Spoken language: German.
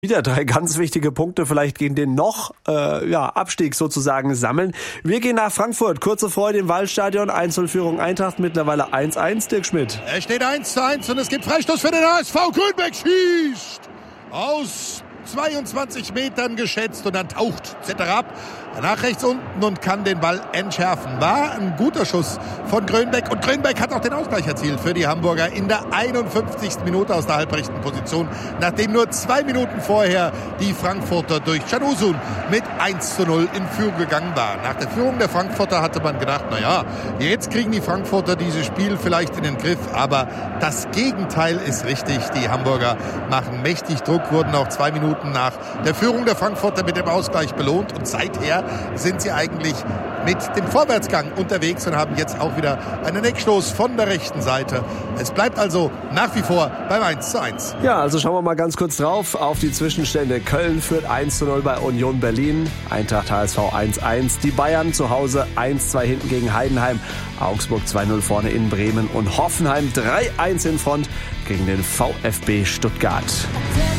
Wieder 3 ganz wichtige Punkte, vielleicht gegen den Abstieg sozusagen sammeln. Wir gehen nach Frankfurt. Kurze Freude im Waldstadion. 1:0 Eintracht, mittlerweile 1:1. Dirk Schmidt. Es steht 1:1 und es gibt Freistoß für den HSV. Grünbeck schießt aus 22 Metern geschätzt und dann taucht Zetterab nach rechts unten und kann den Ball entschärfen. War ein guter Schuss von Grünbeck und Grünbeck hat auch den Ausgleich erzielt für die Hamburger in der 51. Minute aus der halbrechten Position, nachdem nur 2 Minuten vorher die Frankfurter durch Canusun mit 1:0 in Führung gegangen waren. Nach der Führung der Frankfurter hatte man gedacht, jetzt kriegen die Frankfurter dieses Spiel vielleicht in den Griff, aber das Gegenteil ist richtig. Die Hamburger machen mächtig Druck, wurden auch 2 Minuten nach der Führung der Frankfurter mit dem Ausgleich belohnt und seither sind sie eigentlich mit dem Vorwärtsgang unterwegs und haben jetzt auch wieder einen Eckstoß von der rechten Seite. Es bleibt also nach wie vor beim 1:1. Ja, also schauen wir mal ganz kurz drauf auf die Zwischenstände. Köln führt 1:0 bei Union Berlin, Eintracht HSV 1:1, die Bayern zu Hause 1:2 hinten gegen Heidenheim, Augsburg 2:0 vorne in Bremen und Hoffenheim 3:1 in Front gegen den VfB Stuttgart.